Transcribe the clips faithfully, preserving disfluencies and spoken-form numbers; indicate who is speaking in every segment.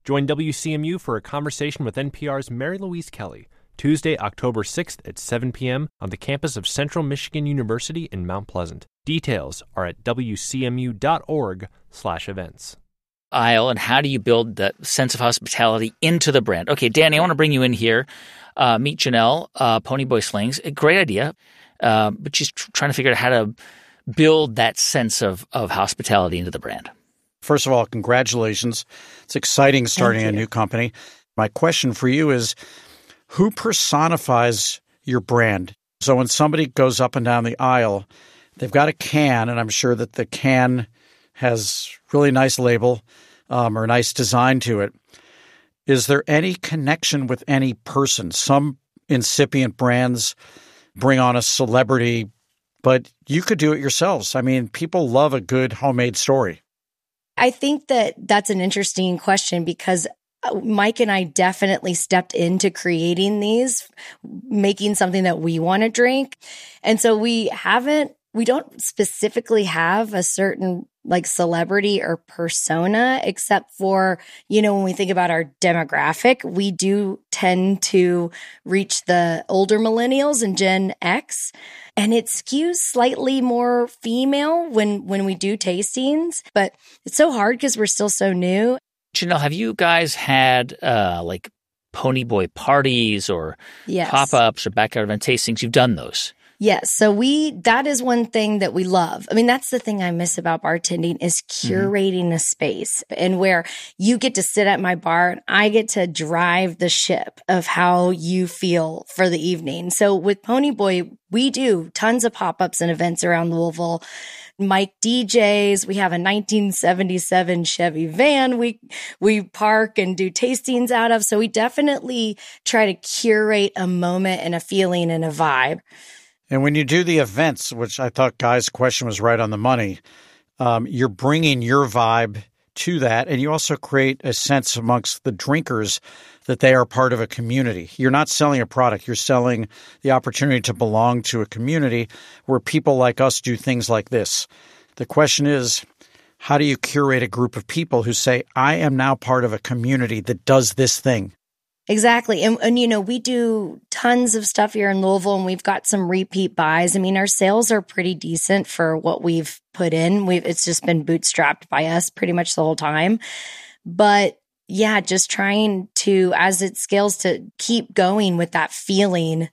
Speaker 1: Join W C M U for a conversation with N P R's Mary Louise Kelly, Tuesday, October sixth at seven p.m. on the campus of Central Michigan University in Mount Pleasant. Details are at w c m u dot org slash events.
Speaker 2: Aisle, and how do you build that sense of hospitality into the brand? Okay, Danny, I want to bring you in here. Uh, meet Janelle, uh, Ponyboy Slings. A great idea, uh, but she's tr- trying to figure out how to build that sense of, of hospitality into the brand.
Speaker 3: First of all, congratulations. It's exciting starting a new company. My question for you is, who personifies your brand? So when somebody goes up and down the aisle, they've got a can, and I'm sure that the can has really nice label um, or nice design to it. Is there any connection with any person? Some incipient brands bring on a celebrity, but you could do it yourselves. I mean, people love a good homemade story.
Speaker 4: I think that that's an interesting question because Mike and I definitely stepped into creating these, making something that we want to drink. And so we haven't, we don't specifically have a certain like celebrity or persona, except for, you know, when we think about our demographic, we do tend to reach the older millennials and Gen X. And it skews slightly more female when, when we do tastings, but it's so hard because we're still so new.
Speaker 2: Janelle, have you guys had uh, like Ponyboy parties or
Speaker 4: yes.
Speaker 2: pop-ups or backyard event tastings? You've done those.
Speaker 4: Yes. So we, that is one thing that we love. I mean, that's the thing I miss about bartending is curating mm-hmm. a space and where you get to sit at my bar and I get to drive the ship of how you feel for the evening. So with Ponyboy, we do tons of pop-ups and events around Louisville. Mike D Js. We have a nineteen seventy-seven Chevy van we we park and do tastings out of. So we definitely try to curate a moment and a feeling and a vibe.
Speaker 3: And when you do the events, which I thought Guy's question was right on the money, um, you're bringing your vibe to that. And you also create a sense amongst the drinkers that they are part of a community. You're not selling a product. You're selling the opportunity to belong to a community where people like us do things like this. The question is, how do you curate a group of people who say, I am now part of a community that does this thing?
Speaker 4: Exactly. And, and, you know, we do tons of stuff here in Louisville and we've got some repeat buys. I mean, our sales are pretty decent for what we've put in. We've, it's just been bootstrapped by us pretty much the whole time. But yeah, just trying to, as it scales, to keep going with that feeling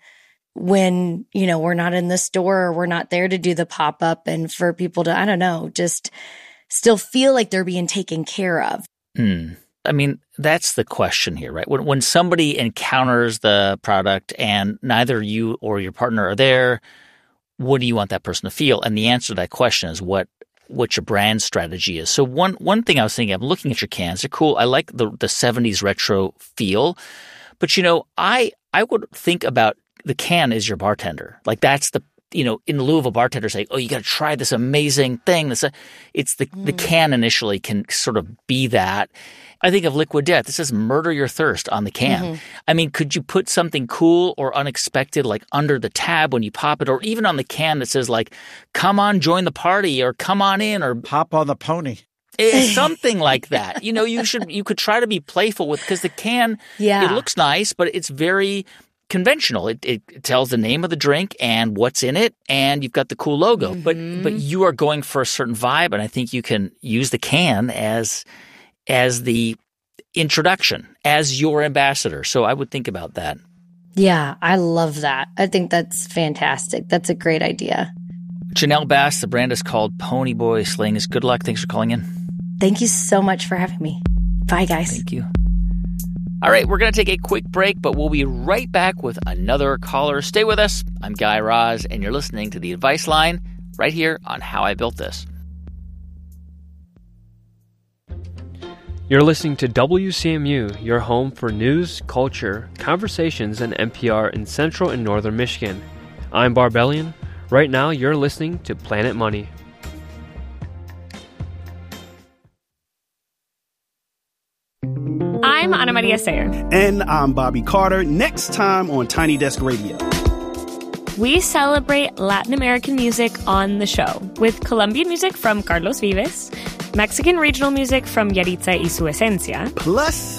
Speaker 4: when, you know, we're not in the store or we're not there to do the pop-up and for people to, I don't know, just still feel like they're being taken care of.
Speaker 2: Hmm. I mean, that's the question here, right? When when somebody encounters the product and neither you or your partner are there, what do you want that person to feel? And the answer to that question is what what your brand strategy is. So one one thing I was thinking, I'm looking at your cans. They're cool. I like the the seventies retro feel. But, you know, I I would think about the can as your bartender. Like that's the, you know, in Louisville, bartenders say, oh, you got to try this amazing thing. This, uh, it's the, mm. the can initially can sort of be that. I think of Liquid Death. This says murder your thirst on the can. Mm-hmm. I mean, could you put something cool or unexpected like under the tab when you pop it, or even on the can that says like, come on, join the party, or come on in, or
Speaker 3: hop on the pony.
Speaker 2: It's something like that. You know, you should, you could the be playful with, because the can,
Speaker 4: yeah.
Speaker 2: it looks nice, but it's very conventional. It, it tells the name of the drink and what's in it, and you've got the cool logo. Mm-hmm. But but you are going for a certain vibe, and I think you can use the can as as the introduction, as your ambassador. So I would think about that.
Speaker 4: Yeah, I love that. I think that's fantastic. That's a great idea.
Speaker 2: Janelle Bass, the brand is called Ponyboy Slings. Good luck. Thanks for calling in.
Speaker 4: Thank you so much for having me. Bye, guys.
Speaker 2: Thank you. All right, we're going to take a quick break, but we'll be right back with another caller. Stay with us. I'm Guy Raz, and you're listening to The Advice Line right here on How I Built This.
Speaker 1: You're listening to W C M U, your home for news, culture, conversations, and N P R in Central and Northern Michigan. I'm Barbellion. Right now, you're listening to Planet Money.
Speaker 5: I'm Ana Maria Sayer.
Speaker 6: And I'm Bobby Carter. Next time on Tiny Desk Radio,
Speaker 5: we celebrate Latin American music on the show with Colombian music from Carlos Vives, Mexican regional music from Yaritza y Su Esencia,
Speaker 6: plus